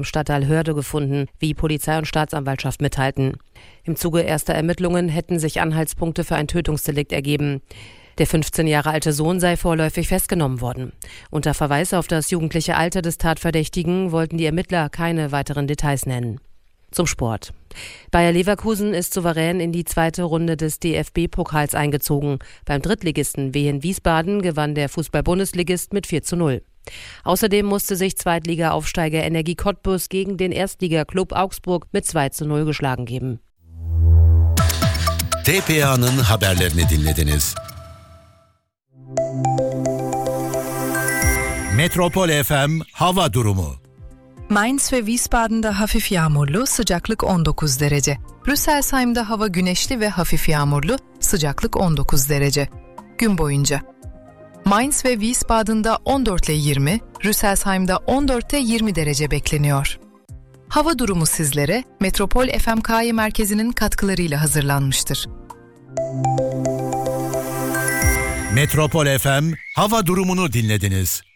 Stadtteil Hörde gefunden, wie Polizei und Staatsanwaltschaft mitteilten. Im Zuge erster Ermittlungen hätten sich Anhaltspunkte für ein Tötungsdelikt ergeben. Der 15 Jahre alte Sohn sei vorläufig festgenommen worden. Unter Verweis auf das jugendliche Alter des Tatverdächtigen wollten die Ermittler keine weiteren Details nennen. Zum Sport. Bayer Leverkusen ist souverän in die zweite Runde des DFB-Pokals eingezogen. Beim Drittligisten Wien Wiesbaden gewann der Fußball-Bundesligist mit 4:0. Außerdem musste sich Zweitliga-Aufsteiger Energie Cottbus gegen den Erstligaklub Augsburg mit 2:0 geschlagen geben. TPA'nın haberlerini dinlediniz. Metropol FM hava durumu. Mainz ve Wiesbaden'da hafif yağmurlu, sıcaklık 19 derece. Rüsselsheim'da hava güneşli ve hafif yağmurlu, sıcaklık 19 derece. Gün boyunca. Mainz ve Wiesbaden'da 14 ile 20, Rüsselsheim'da 14'te 20 derece bekleniyor. Hava durumu sizlere Metropol FMK'yı merkezinin katkılarıyla hazırlanmıştır. Metropol FM hava durumunu dinlediniz.